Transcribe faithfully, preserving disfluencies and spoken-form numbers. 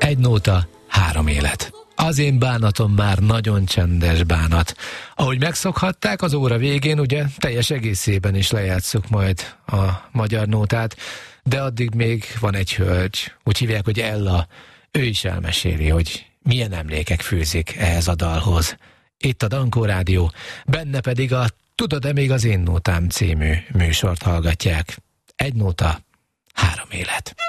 Egy nóta, három élet. Az én bánatom már nagyon csendes bánat. Ahogy megszokhatták, az óra végén ugye teljes egészében is lejátszuk majd a magyar nótát, de addig még van egy hölgy, úgy hívják, hogy Ella, ő is elmeséli, hogy milyen emlékek fűzik ehhez a dalhoz. Itt a Dankó Rádió, benne pedig a Tudod-e még az én nótám című műsort hallgatják. Egy nóta, három élet.